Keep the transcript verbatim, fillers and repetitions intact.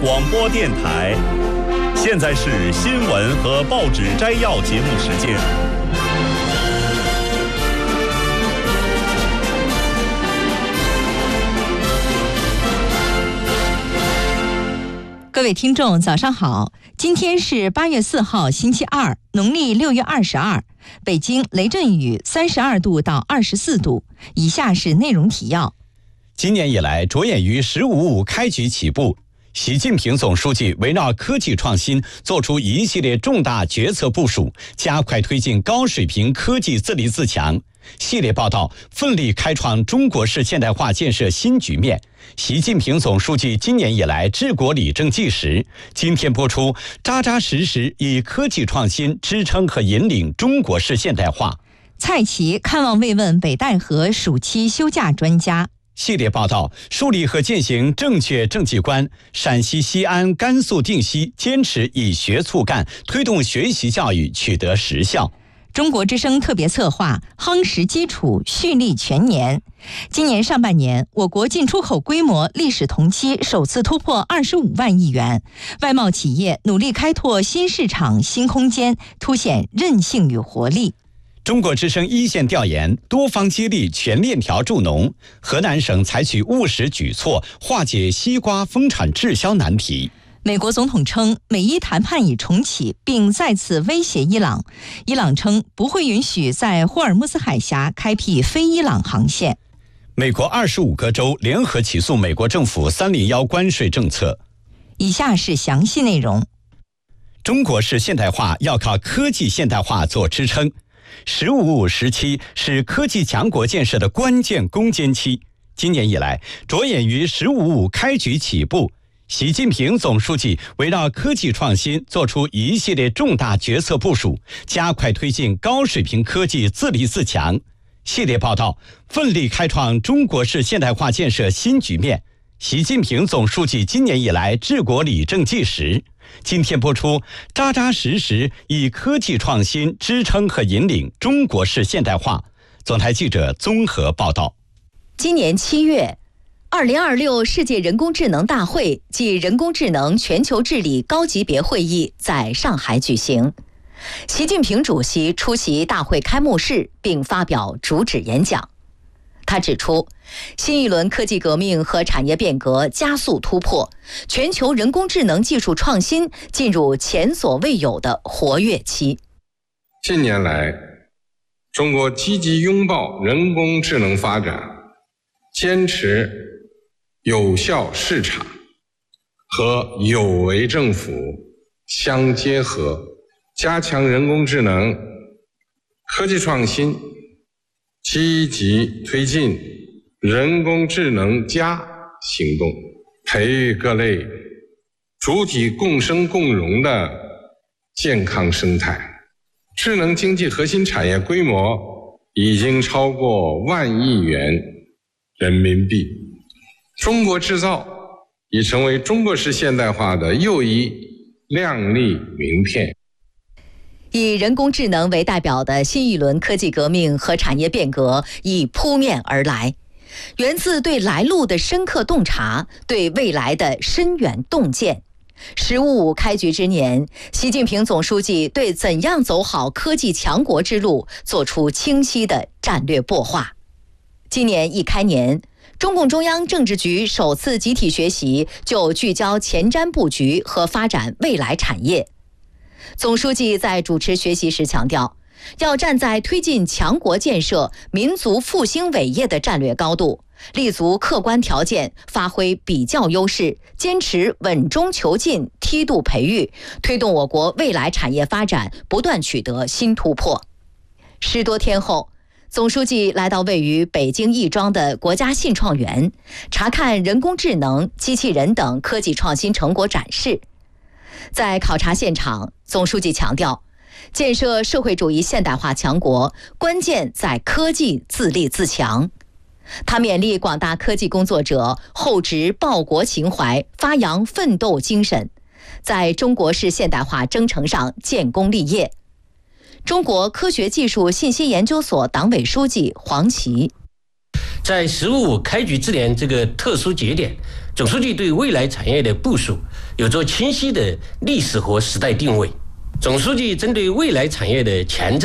广播电台，现在是新闻和报纸摘要节目时间。 各位听众早上好，今天是八月四号星期二，农历六月二十二，北京雷阵雨三十二度到二十四度。以下是内容提要。 今年以来，着眼于“十五五”开局起步，习近平总书记围绕科技创新作出一系列重大决策部署，加快推进高水平科技自立自强。系列报道奋力开创中国式现代化建设新局面。习近平总书记今年以来治国理政纪实。今天播出，扎扎实实以科技创新支撑和引领中国式现代化。 蔡奇看望慰问北戴河暑期休假专家。 系列报道树立和践行正确政绩观。陕西西安、甘肃定西坚持以学促干，推动学习教育取得实效。 中国之声特别策划夯实基础，蓄力全年。今年上半年，我国进出口规模历史同期首次突破二十五万亿元，外贸企业努力开拓新市场、新空间，凸显韧性与活力。 中国之声一线调研，多方接力，全链条助农。河南省采取务实举措，化解西瓜丰产滞销难题。 美国总统称美伊谈判已重启，并再次威胁伊朗。伊朗称不会允许在霍尔木兹海峡开辟非伊朗航线。 美国二十五个州联合起诉美国政府三零一关税政策。 以下是详细内容。 中国式现代化要靠科技现代化做支撑。十五五时期是科技强国建设的关键攻坚期。今年以来，着眼于“十五五”开局起步。习近平总书记围绕科技创新作出一系列重大决策部署，加快推进高水平科技自立自强。系列报道奋力开创中国式现代化建设新局面。习近平总书记今年以来治国理政纪实。今天播出，扎扎实实以科技创新支撑和引领中国式现代化。总台记者综合报道。 今年七月，二零二六世界人工智能大会暨人工智能全球治理高级别会议在上海举行。习近平主席出席大会开幕式并发表主旨演讲。他指出，新一轮科技革命和产业变革加速突破，全球人工智能技术创新进入前所未有的活跃期。 近年来，中国积极拥抱人工智能发展，坚持有效市场和有为政府相结合，加强人工智能科技创新，积极推进人工智能加行动，培育各类主体共生共荣的健康生态。智能经济核心产业规模已经超过万亿元人民币。中国制造已成为中国式现代化的又一亮丽名片。 以人工智能为代表的新一轮科技革命和产业变革已扑面而来，源自对来路的深刻洞察，对未来的深远洞见。十五五开局之年，习近平总书记对怎样走好科技强国之路作出清晰的战略擘画。今年一开年，中共中央政治局首次集体学习就聚焦前瞻布局和发展未来产业。总书记在主持学习时强调，要站在推进强国建设、民族复兴伟业的战略高度，立足客观条件，发挥比较优势，坚持稳中求进、梯度培育，推动我国未来产业发展不断取得新突破。十多天后，总书记来到位于北京亦庄的国家信创园，查看人工智能、机器人等科技创新成果展示。在考察现场，总书记强调，建设社会主义现代化强国，关键在科技自立自强。他勉励广大科技工作者厚植报国情怀，发扬奋斗精神，在中国式现代化征程上建功立业。中国科学技术信息研究所党委书记黄奇， 在十五五开局之年这个特殊节点， 总书记对未来产业的部署有着清晰的历史和时代定位。总书记针对未来产业的前瞻